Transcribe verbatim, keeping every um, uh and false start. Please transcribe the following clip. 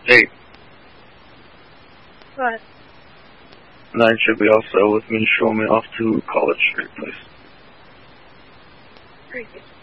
Hey. What? Nine should be also with me. Show me off to College Street, please. Very good.